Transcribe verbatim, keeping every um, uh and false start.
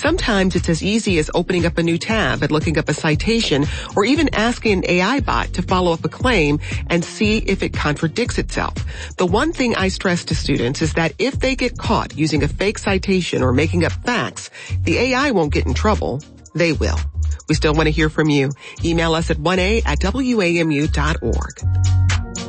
sometimes it's as easy as opening up a new tab and looking up a citation, or even asking an A I bot to follow up a claim and see if it contradicts itself. The one thing I stress to students is that if they get caught using a fake citation or making up facts, the A I won't get in trouble. They will. We still want to hear from you. Email us at one a at w a m u dot org.